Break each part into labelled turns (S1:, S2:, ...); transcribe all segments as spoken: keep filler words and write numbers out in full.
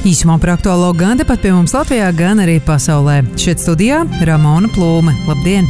S1: Īsumā par aktuālo gan tepat pie mums Latvijā, gan arī pasaulē. Šeit studijā Ramona Plūme. Labdien!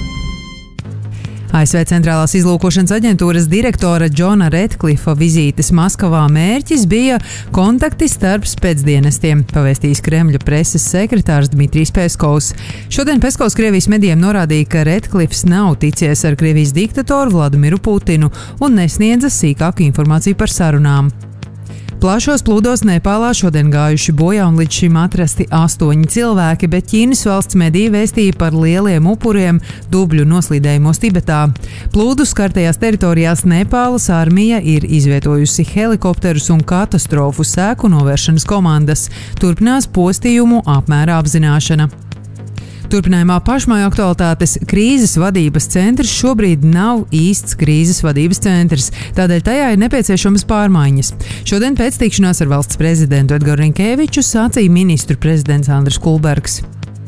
S1: A S V Centrālās izlūkošanas aģentūras direktora Džona Redklifa vizītes Maskavā mērķis bija kontakti starp spēcdienestiem, pavēstījis Kremļa preses sekretārs Dmitrijs Peskovs. Šodien Peskovs Krievijas medijiem norādīja, ka Redklifs nav ticies ar Krievijas diktatoru Vladimiru Putinu un nesniedza sīkāku informāciju par sarunām. Plašos plūdos Nepālā šodien gājuši bojā un līdz šim atrasti astoņi cilvēki, bet Ķīnas valsts mediji vēstīja par lieliem upuriem dubļu noslīdējumos Tibetā. Plūdu skartajās teritorijās Nepālas armija ir izvietojusi helikopterus un katastrofu sēku novēršanas komandas. Turpinās postījumu apmēra apzināšana. Turpinājumā pašmāju aktualitātes krīzes vadības centrs šobrīd nav īsts krīzes vadības centrs, tādēļ tajā ir nepieciešamas pārmaiņas. Šodien pēc tikšanās ar valsts prezidentu Edgaru Rinkēviču sacīja ministru prezidents Andris Kulbergs.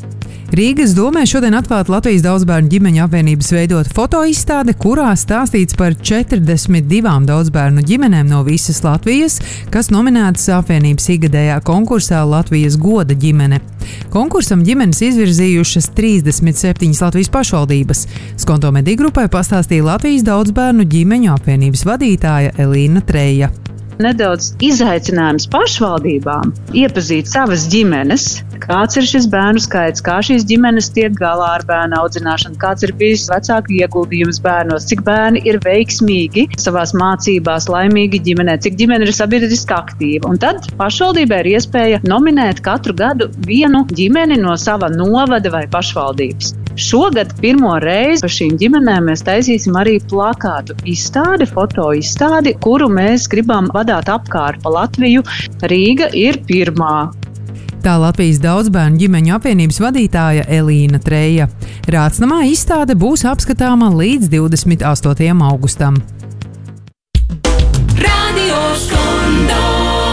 S1: Rīgas domē šodien atklāta Latvijas daudzbērnu ģimeņu apvienības veidota fotoizstāde, kurā stāstīts par četrdesmit divām daudzbērnu ģimenēm no visas Latvijas, kas nominētas apvienības ikgadējā konkursā Latvijas goda ģimene. Konkursam ģimenes izvirzījušas trīsdesmit septiņas Latvijas pašvaldības. Skonto mediju grupai pastāstīja Latvijas daudzbērnu ģimeņu apvienības vadītāja Elīna Treja.
S2: Nedaudz izaicinājums pašvaldībām iepazīt savas ģimenes, kāds ir šis bērnu skaits, kā šīs ģimenes tiek galā ar bērnu audzināšanu, kāds ir bijis vecāku ieguldījums bērnos, cik bērni ir veiksmīgi savās mācībās, laimīgi ģimenē, cik ģimene ir sabiedriski aktīva. Un tad pašvaldībai ir iespēja nominēt katru gadu vienu ģimeni no sava novada vai pašvaldības. Šogad pirmo reizi par šīm ģimenēm mēs taisīsim arī plakātu izstādi, foto izstādi, kuru mēs gribam vadīt apkārt pa Latviju. Rīga ir pirmā.
S1: Tā Latvijas daudzbērnu ģimeņu apvienības vadītāja Elīna Treja. Rācnamā izstāde būs apskatāma līdz divdesmit astotajam augustam.
S3: Radio Skondo.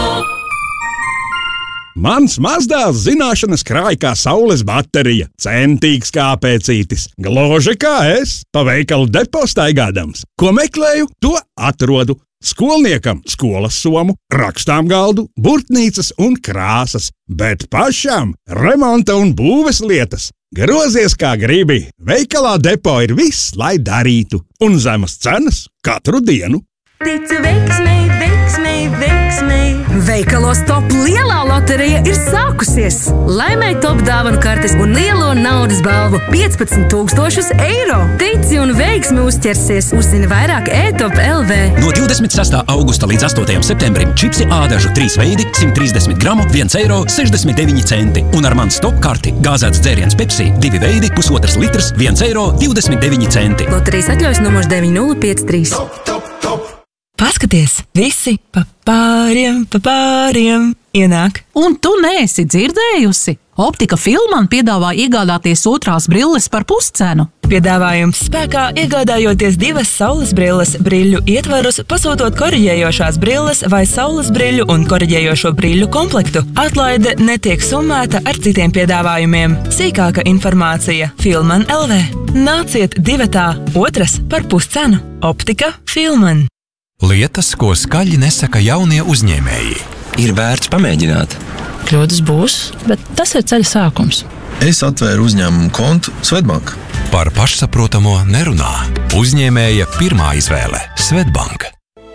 S4: Mans mazdēls zināšanas krāj kā saules baterija, centīgs kā pēcītis, gluži kā es, pa veikalu depo staigādams. Ko meklēju, to atrodu. Skolniekam skolas somu, rakstām galdu, burtnīcas un krāsas, bet pašam remonta un būves lietas. Grozies kā gribi, veikalā depo ir viss, lai darītu, un zemas cenas katru dienu.
S3: Ticu veiksmei, veiksmei, veiksmei.
S5: Veikalos Top lielā loterija ir sākusies. Laimēj Top dāvanu kartes un lielo naudas balvu piecpadsmit tūkstošus eiro. Tici un veiksmi uzķersies. Uzzini vairāk e top punkt l v.
S6: No divdesmit sestā augusta līdz astotajam septembrim čipsi ādažu trīs veidi, simt trīsdesmit gramu, viens eiro sešdesmit deviņi centi. Un ar mans Top karti gāzēts dzēriens Pepsi, divi veidi, pusotrs litrs, viens eiro divdesmit deviņi centi.
S5: Loterijas atļaujas numurs deviņi nulle pieci trīs.
S4: Top, top, top!
S7: Paskaties, visi pa pāriem, pa pāriem ienāk.
S8: Un tu neesi dzirdējusi? Optika Filman piedāvā iegādāties otrās brilles par puscenu.
S7: Piedāvājums spēkā iegādājoties divas saules brilles briļu ietvarus, pasūtot koriģējošās brilles vai saules briļu un koriģējošo briļu komplektu. Atlaide netiek summēta ar citiem piedāvājumiem. Sīkāka informācija Filman punkt l v. Nāciet divatā, otras par puscenu. Optika Filman.
S9: Lietas, ko skaļi nesaka jaunie uzņēmēji.
S10: Ir vērts pamēģināt.
S8: Kļūdas būs, bet tas ir ceļa sākums.
S10: Es atvēru uzņēmumu kontu Svetbank.
S9: Par pašsaprotamo nerunā. Uzņēmēja pirmā izvēle – Svetbank.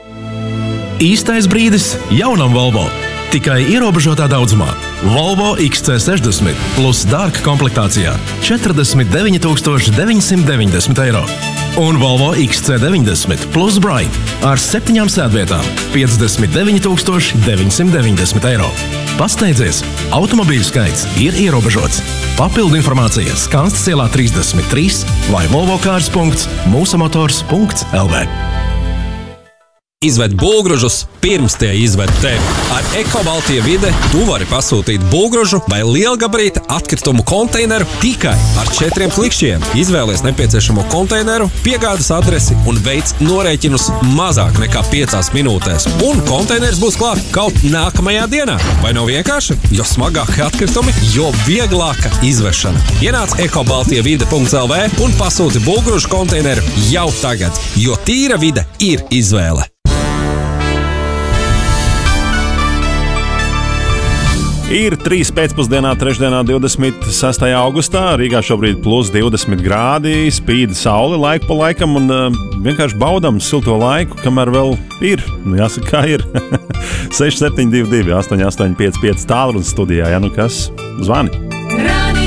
S11: Īstais brīdis jaunam Volvo. Tikai ierobežotā daudzumā. Volvo X C sešdesmit plus Dark komplektācijā četrdesmit deviņi tūkstoši deviņsimt deviņdesmit eiro. Un Volvo X C deviņdesmit plus Bright ar septiņām sēdvietām piecdesmit deviņi tūkstoši deviņsimt deviņdesmit eiro. Pasteidzies, automobīļu skaits ir ierobežots. Papildu informācija Skanstas ielā trīsdesmit trīs vai volvocars punkts mūsamotors punkts l v.
S12: Izved būvgrūžus, pirms tie izved tevi. Ar Eko-Baltija vide tu vari pasūtīt būvgrūžu vai lielgabarīta atkritumu konteineru tikai ar četriem klikšķiem. Izvēlies nepieciešamo konteineru, piegādes adresi un veic norēķinus mazāk nekā piecās minūtēs. Un konteiners būs klāt kaut nākamajā dienā. Vai nav vienkārši? Jo smagāki atkritumi, jo vieglāka izvešana. Ienāc eko baltija vide punkts l v un pasūti būvgrūžu konteineru jau tagad, jo tīra vide ir izvēle.
S13: Ir trīs pēcpusdienā, trešdienā, divdesmit sestajā augustā. Rīgā šobrīd plus divdesmit grādi, spīd saule laiku pa laikam un uh, vienkārši baudam silto laiku, kamēr vēl ir. Nu, jāsaka, kā ir. seši septiņi divi divi astoņi astoņi pieci pieci tālrunis studijā, ja nu kas, zvani.